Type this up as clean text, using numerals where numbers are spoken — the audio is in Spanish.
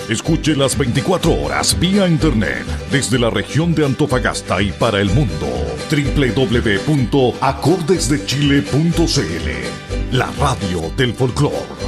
Escuche las 24 horas vía internet desde la región de Antofagasta y para el mundo. www.acordesdechile.cl. La radio del folclore.